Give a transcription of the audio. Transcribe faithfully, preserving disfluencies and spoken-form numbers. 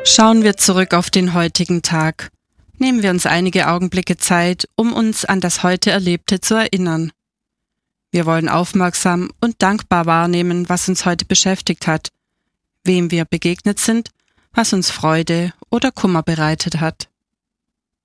Schauen wir zurück auf den heutigen Tag. Nehmen wir uns einige Augenblicke Zeit, um uns an das heute Erlebte zu erinnern. Wir wollen aufmerksam und dankbar wahrnehmen, was uns heute beschäftigt hat, wem wir begegnet sind, was uns Freude oder Kummer bereitet hat.